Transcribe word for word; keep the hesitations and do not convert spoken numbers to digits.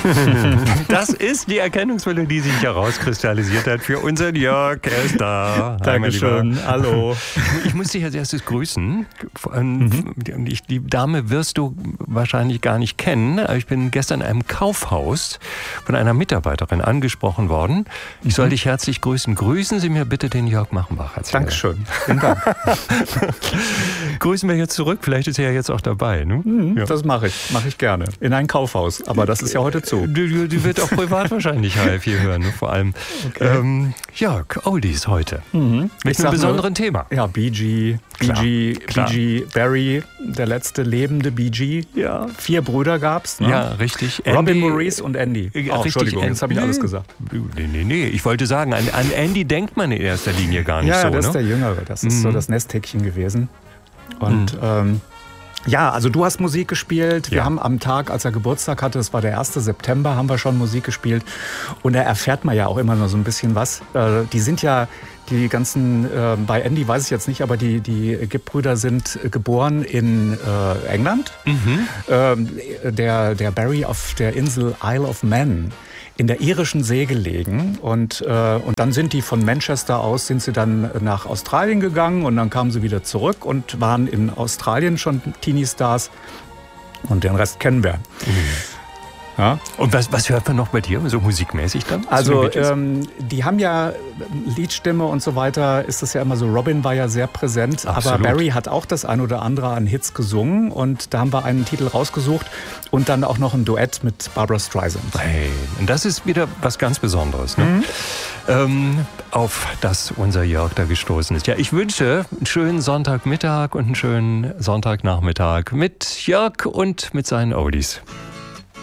Das ist die Erkennungsmelodie, die sich herauskristallisiert hat für unseren Jörg. Er ist da. Dankeschön. Hallo. Ich muss dich als erstes grüßen. Mhm. Die Dame wirst du wahrscheinlich gar nicht kennen. Aber ich bin gestern in einem Kaufhaus von einer Mitarbeiterin angesprochen worden. Ich soll mhm. dich herzlich grüßen. Grüßen Sie mir bitte den Jörg Machenbach. Dankeschön. Vielen Dank. Grüßen wir jetzt zurück. Vielleicht ist er ja jetzt auch dabei. Ne? Mhm, ja. Das mache ich. Mache ich gerne. In ein Kaufhaus. Aber das ist ja heute zu. Die, die wird auch privat wahrscheinlich H F hier hören. Ne? Vor allem okay. ähm, Jörg, Oldies heute. Mhm. Mit einem besonderen nur, Thema. Ja, Bee Gee. Bee Gee, Bee Gee, Barry, der letzte lebende Bee Gee. Ja. Vier Brüder gab's. Ne? Ja, richtig. Robin, Andy, Maurice und Andy. Äh, oh, Entschuldigung, Andy, jetzt habe ich alles gesagt. Nee, nee, nee. Ich wollte sagen, an, an Andy denkt man in erster Linie gar nicht ja, so. Ja, das ne? ist der Jüngere. Das ist mhm. so das Nesthäkchen gewesen. Und mhm. ähm, ja, also du hast Musik gespielt. Wir ja. haben am Tag, als er Geburtstag hatte, das war der erste September, haben wir schon Musik gespielt. Und da erfährt man ja auch immer noch so ein bisschen was. Äh, die sind ja, die ganzen, äh, bei Andy weiß ich jetzt nicht, aber die, die Gibb-Brüder sind geboren in äh, England. Mhm. Ähm, der, der Barry auf der Insel Isle of Man in der irischen See gelegen und, äh, und dann sind die von Manchester aus, sind sie dann nach Australien gegangen und dann kamen sie wieder zurück und waren in Australien schon Teenie-Stars und den Rest kennen wir. Mhm. Ja. Und was, was hört man noch bei dir, so musikmäßig dann? Also ähm, die haben ja Liedstimme und so weiter, ist das ja immer so, Robin war ja sehr präsent, Absolut. aber Barry hat auch das ein oder andere an Hits gesungen und da haben wir einen Titel rausgesucht und dann auch noch ein Duett mit Barbra Streisand. Hey, und das ist wieder was ganz Besonderes, ne? Mhm. ähm, auf das unser Jörg da gestoßen ist. Ja, ich wünsche einen schönen Sonntagmittag und einen schönen Sonntagnachmittag mit Jörg und mit seinen Oldies.